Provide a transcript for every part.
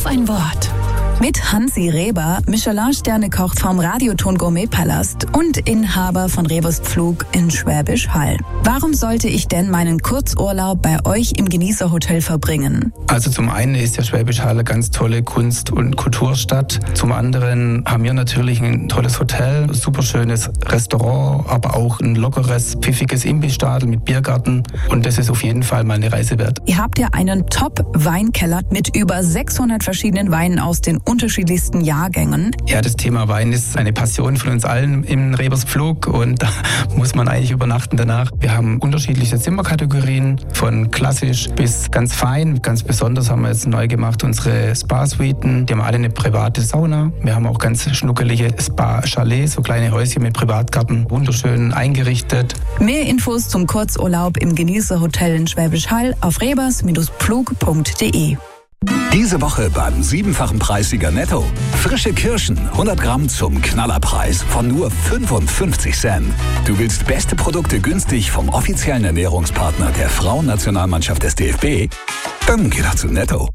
Auf ein Wort. Mit Hansi Reber, Michelin-Sterne-Koch vom Radioton Gourmet-Palast und Inhaber von Rebers Pflug in Schwäbisch Hall. Warum sollte ich denn meinen Kurzurlaub bei euch im Genießerhotel verbringen? Also zum einen ist der Schwäbisch Hall eine ganz tolle Kunst- und Kulturstadt. Zum anderen haben wir natürlich ein tolles Hotel, ein super schönes Restaurant, aber auch ein lockeres, pfiffiges Imbissstadel mit Biergarten. Und das ist auf jeden Fall mal eine Reise wert. Ihr habt ja einen Top-Weinkeller mit über 600 verschiedenen Weinen aus den unterschiedlichsten Jahrgängen. Ja, das Thema Wein ist eine Passion von uns allen im Rebers Pflug und da muss man eigentlich übernachten danach. Wir haben unterschiedliche Zimmerkategorien, von klassisch bis ganz fein. Ganz besonders haben wir jetzt neu gemacht unsere Spa-Suiten. Die haben alle eine private Sauna. Wir haben auch ganz schnuckelige Spa-Chalets, so kleine Häuschen mit Privatgarten, wunderschön eingerichtet. Mehr Infos zum Kurzurlaub im Genießerhotel in Schwäbisch Hall auf rebers-pflug.de. Diese Woche beim 7-fachen Preissieger Netto. Frische Kirschen, 100 Gramm zum Knallerpreis von nur 55 Cent. Du willst beste Produkte günstig vom offiziellen Ernährungspartner der Frauennationalmannschaft des DFB? Dann geh doch zu Netto.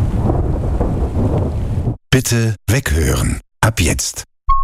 Bitte weghören. Ab jetzt.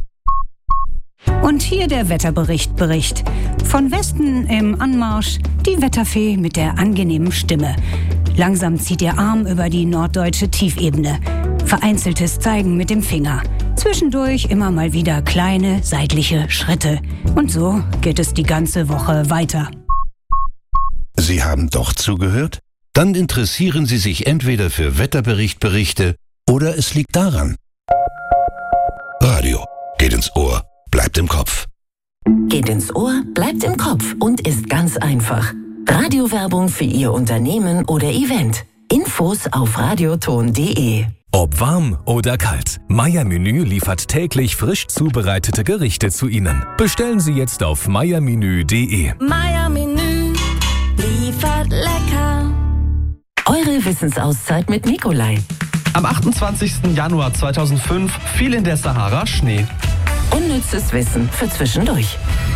Und hier der Wetterbericht. Von Westen im Anmarsch die Wetterfee mit der angenehmen Stimme. Langsam zieht ihr Arm über die norddeutsche Tiefebene. Vereinzeltes Zeigen mit dem Finger. Zwischendurch immer mal wieder kleine seitliche Schritte. Und so geht es die ganze Woche weiter. Sie haben doch zugehört? Dann interessieren Sie sich entweder für Wetterberichte oder es liegt daran. Radio geht ins Ohr, bleibt im Kopf. Geht ins Ohr, bleibt im Kopf und ist ganz einfach. Radiowerbung für Ihr Unternehmen oder Event. Infos auf radioton.de. Ob warm oder kalt, Meier Menü liefert täglich frisch zubereitete Gerichte zu Ihnen. Bestellen Sie jetzt auf meiermenü.de. Meier Menü liefert lecker. Eure Wissensauszeit mit Nikolai. Am 28. Januar 2005 fiel in der Sahara Schnee. Unnützes Wissen für zwischendurch.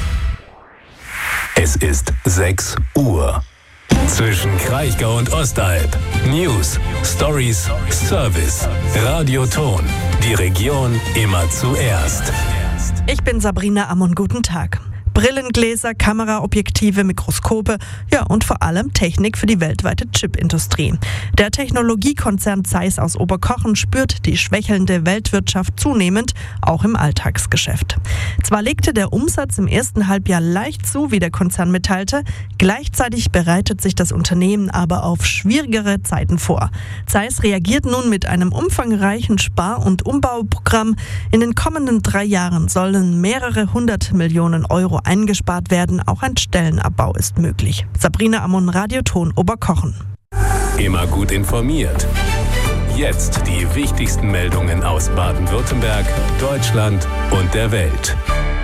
Es ist 6 Uhr. Zwischen Kraichgau und Ostalb. News, Stories, Service. Radioton. Die Region immer zuerst. Ich bin Sabrina Ammon, guten Tag. Brillengläser, Kameraobjektive, Mikroskope, ja und vor allem Technik für die weltweite Chipindustrie. Der Technologiekonzern Zeiss aus Oberkochen spürt die schwächelnde Weltwirtschaft zunehmend, auch im Alltagsgeschäft. Zwar legte der Umsatz im ersten Halbjahr leicht zu, wie der Konzern mitteilte, gleichzeitig bereitet sich das Unternehmen aber auf schwierigere Zeiten vor. Zeiss reagiert nun mit einem umfangreichen Spar- und Umbauprogramm. In den kommenden 3 Jahren sollen mehrere 100 Millionen Euro eingespart werden. Auch ein Stellenabbau ist möglich. Sabrina Ammon, Radioton Oberkochen. Immer gut informiert. Jetzt die wichtigsten Meldungen aus Baden-Württemberg, Deutschland und der Welt.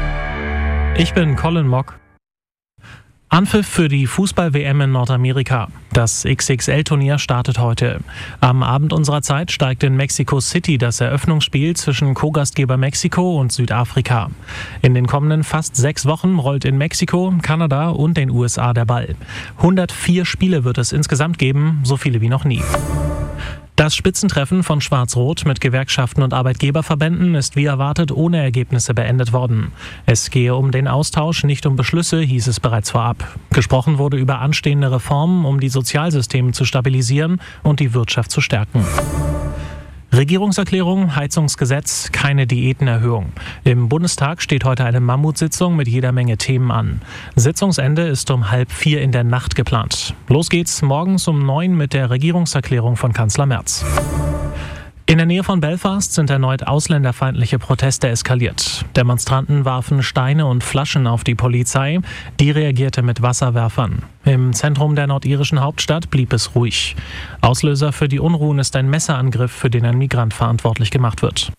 Ich bin Colin Mock. Anpfiff für die Fußball-WM in Nordamerika. Das XXL-Turnier startet heute. Am Abend unserer Zeit steigt in Mexico City das Eröffnungsspiel zwischen Co-Gastgeber Mexiko und Südafrika. In den kommenden fast 6 Wochen rollt in Mexiko, Kanada und den USA der Ball. 104 Spiele wird es insgesamt geben, so viele wie noch nie. Das Spitzentreffen von Schwarz-Rot mit Gewerkschaften und Arbeitgeberverbänden ist wie erwartet ohne Ergebnisse beendet worden. Es gehe um den Austausch, nicht um Beschlüsse, hieß es bereits vorab. Gesprochen wurde über anstehende Reformen, um die Sozialsysteme zu stabilisieren und die Wirtschaft zu stärken. Regierungserklärung, Heizungsgesetz, keine Diätenerhöhung. Im Bundestag steht heute eine Mammutsitzung mit jeder Menge Themen an. Sitzungsende ist um 3:30 in der Nacht geplant. Los geht's morgens um 9 mit der Regierungserklärung von Kanzler Merz. In der Nähe von Belfast sind erneut ausländerfeindliche Proteste eskaliert. Demonstranten warfen Steine und Flaschen auf die Polizei. Die reagierte mit Wasserwerfern. Im Zentrum der nordirischen Hauptstadt blieb es ruhig. Auslöser für die Unruhen ist ein Messerangriff, für den ein Migrant verantwortlich gemacht wird.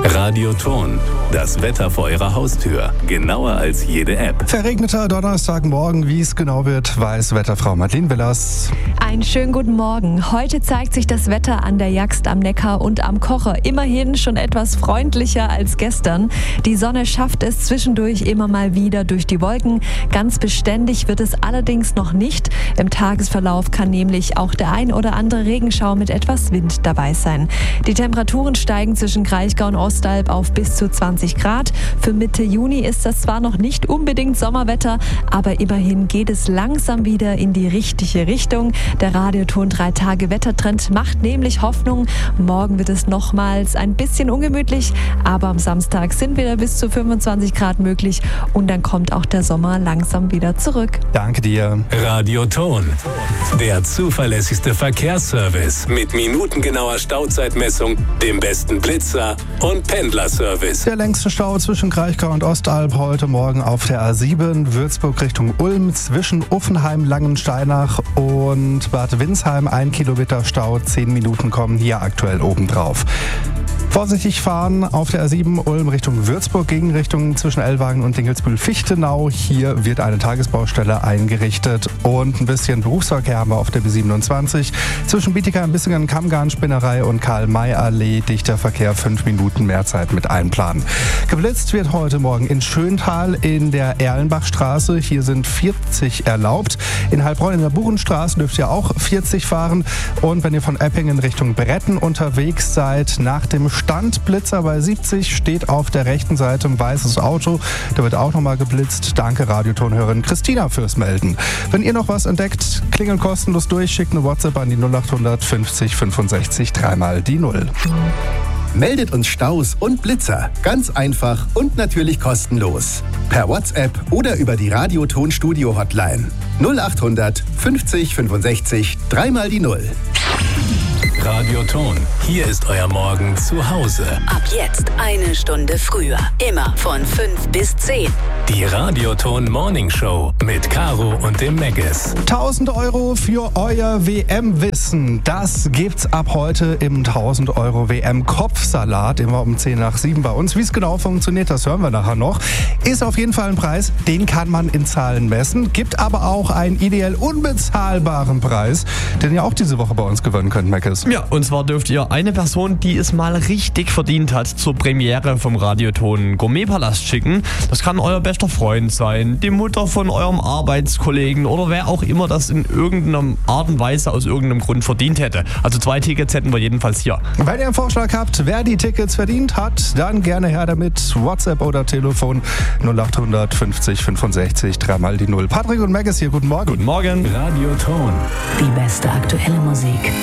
Radioton, das Wetter vor Ihrer Haustür. Genauer als jede App. Verregneter Donnerstagmorgen, wie es genau wird, weiß Wetterfrau Madeleine Willers. Einen schönen guten Morgen. Heute zeigt sich das Wetter an der Jagst am Neckar und am Kocher immerhin schon etwas freundlicher als gestern. Die Sonne schafft es zwischendurch immer mal wieder durch die Wolken. Ganz beständig wird es allerdings noch nicht. Im Tagesverlauf kann nämlich auch der ein oder andere Regenschauer mit etwas Wind dabei sein. Die Temperaturen steigen zwischen Kraichgau und Ostalb auf bis zu 20 Grad. Für Mitte Juni ist das zwar noch nicht unbedingt Sommerwetter, aber immerhin geht es langsam wieder in die richtige Richtung. Der Radioton 3-Tage-Wettertrend macht nämlich Hoffnung. Morgen wird es nochmals ein bisschen ungemütlich, aber am Samstag sind wieder bis zu 25 Grad möglich und dann kommt auch der Sommer langsam wieder zurück. Danke dir. Radioton, der zuverlässigste Verkehrsservice mit minutengenauer Stauzeitmessung, dem besten Blitzer und Pendlerservice. Der längste Stau zwischen Kraichgau und Ostalb heute Morgen auf der A7, Würzburg Richtung Ulm, zwischen Uffenheim, Langensteinach und Bad Windsheim. 1 Kilometer Stau, 10 Minuten kommen hier aktuell obendrauf. Vorsichtig fahren auf der A7 Ulm Richtung Würzburg, Gegenrichtung zwischen Ellwangen und Dinkelsbühl-Fichtenau. Hier wird eine Tagesbaustelle eingerichtet und ein bisschen Berufsverkehr haben wir auf der B27. Zwischen Bietigheim, Bissingen, Kammgarn-Spinnerei und Karl-May-Allee. Dichter Verkehr, 5 Minuten mehr Zeit mit einplanen. Geblitzt wird heute Morgen in Schöntal in der Erlenbachstraße. Hier sind 40 erlaubt. In Heilbronn in der Buchenstraße dürft ihr auch 40 fahren. Und wenn ihr von Eppingen Richtung Bretten unterwegs seid, nach dem Standblitzer bei 70 steht auf der rechten Seite ein weißes Auto. Da wird auch nochmal geblitzt. Danke Radiotonhörerin Christina fürs Melden. Wenn ihr noch was entdeckt, klingelt kostenlos durch, schickt eine WhatsApp an die 0800 50 65 3 die 0. Meldet uns Staus und Blitzer. Ganz einfach und natürlich kostenlos. Per WhatsApp oder über die Radioton-Studio-Hotline. 0800 50 65 3 die 0. Radioton, hier ist euer Morgen zu Hause. Ab jetzt eine Stunde früher. Immer von 5 bis 10. Die Radioton Morning Show mit Caro und dem Meggis. 1000 € für euer WM-Wissen. Das gibt's ab heute im 1000 € WM-Kopfsalat. Immer um 10 nach 7 bei uns. Wie es genau funktioniert, das hören wir nachher noch. Ist auf jeden Fall ein Preis, den kann man in Zahlen messen. Gibt aber auch einen ideell unbezahlbaren Preis, den ihr auch diese Woche bei uns gewinnen könnt, Meggis. Ja, und zwar dürft ihr eine Person, die es mal richtig verdient hat, zur Premiere vom Radioton Gourmetpalast schicken. Das kann euer bester Freund sein, die Mutter von eurem Arbeitskollegen oder wer auch immer das in irgendeiner Art und Weise aus irgendeinem Grund verdient hätte. Also 2 Tickets hätten wir jedenfalls hier. Wenn ihr einen Vorschlag habt, wer die Tickets verdient hat, dann gerne her damit. WhatsApp oder Telefon 0800 50 65 3 die 0. Patrick und Meggis hier, guten Morgen. Guten Morgen. Radioton. Die beste aktuelle Musik.